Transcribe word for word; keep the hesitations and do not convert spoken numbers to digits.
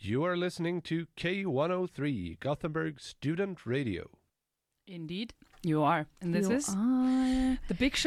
You are listening to K one oh three, Gothenburg Student Radio. Indeed, you are. And this You is are. The Big Show.